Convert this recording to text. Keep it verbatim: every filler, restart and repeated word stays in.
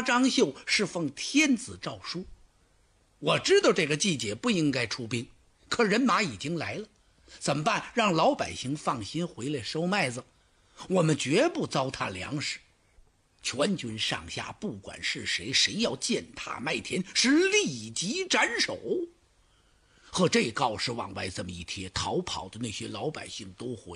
张绣是奉天子诏书。我知道这个季节不应该出兵，可人马已经来了，怎么办？让老百姓放心回来收麦子，我们绝不糟蹋粮食。全军上下不管是谁，谁要践踏麦田，是立即斩首。和这告示往外这么一贴，逃跑的那些老百姓都回